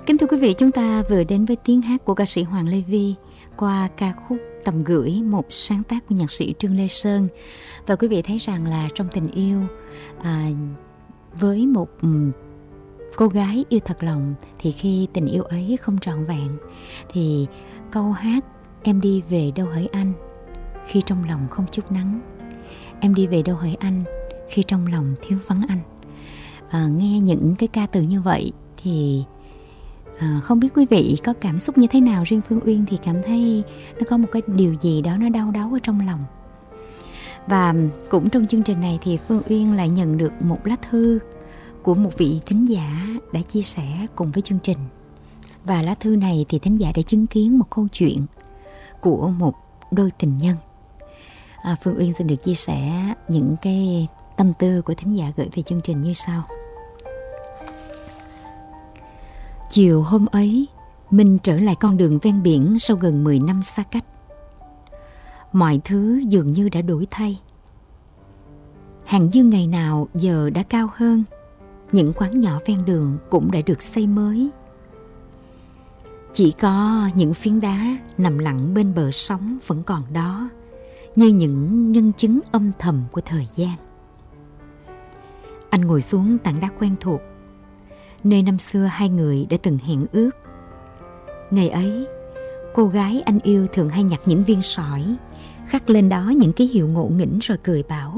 Kính thưa quý vị, chúng ta vừa đến với tiếng hát của ca sĩ Hoàng Lê Vy qua ca khúc Tầm Gửi, một sáng tác của nhạc sĩ Trương Lê Sơn. Và quý vị thấy rằng là trong tình yêu, với một cô gái yêu thật lòng, thì khi tình yêu ấy không trọn vẹn, thì câu hát "Em đi về đâu hỡi anh, khi trong lòng không chút nắng, em đi về đâu hỡi anh, khi trong lòng thiếu vắng anh". Nghe những cái ca từ như vậy thì không biết quý vị có cảm xúc như thế nào. Riêng Phương Uyên thì cảm thấy nó có một cái điều gì đó nó đau đáu ở trong lòng. Và cũng trong chương trình này thì Phương Uyên lại nhận được một lá thư của một vị thính giả đã chia sẻ cùng với chương trình. Và lá thư này thì thính giả đã chứng kiến một câu chuyện của một đôi tình nhân. Phương Uyên xin được chia sẻ những cái tâm tư của thính giả gửi về chương trình như sau. Chiều hôm ấy, Minh trở lại con đường ven biển sau gần 10 năm xa cách. Mọi thứ dường như đã đổi thay. Hàng dư ngày nào giờ đã cao hơn, những quán nhỏ ven đường cũng đã được xây mới. Chỉ có những phiến đá nằm lặng bên bờ sóng vẫn còn đó, như những nhân chứng âm thầm của thời gian. Anh ngồi xuống tảng đá quen thuộc, nơi năm xưa hai người đã từng hẹn ước. Ngày ấy, cô gái anh yêu thường hay nhặt những viên sỏi, khắc lên đó những ký hiệu ngộ nghĩnh rồi cười bảo: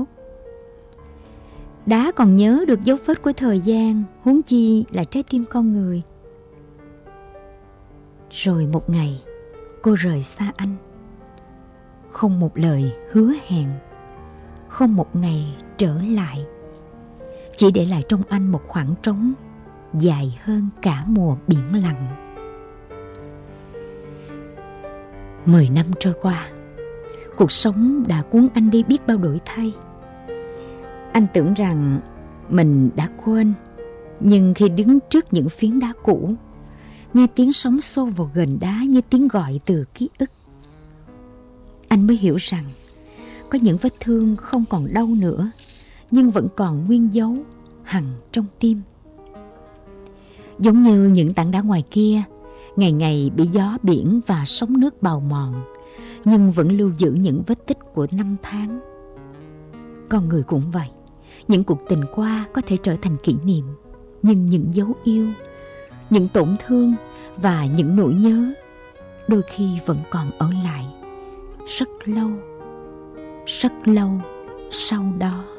"Đá còn nhớ được dấu vết của thời gian, huống chi là trái tim con người." Rồi một ngày, cô rời xa anh. Không một lời hứa hẹn, không một ngày trở lại, chỉ để lại trong anh một khoảng trống dài hơn cả mùa biển lặng. 10 năm trôi qua, cuộc sống đã cuốn anh đi biết bao đổi thay. Anh tưởng rằng mình đã quên, nhưng khi đứng trước những phiến đá cũ, nghe tiếng sóng xô vào gần đá như tiếng gọi từ ký ức, anh mới hiểu rằng có những vết thương không còn đau nữa, nhưng vẫn còn nguyên dấu hằn trong tim. Giống như những tảng đá ngoài kia, ngày ngày bị gió biển và sóng nước bào mòn, nhưng vẫn lưu giữ những vết tích của năm tháng. Con người cũng vậy, những cuộc tình qua có thể trở thành kỷ niệm, nhưng những dấu yêu, những tổn thương và những nỗi nhớ đôi khi vẫn còn ở lại rất lâu sau đó.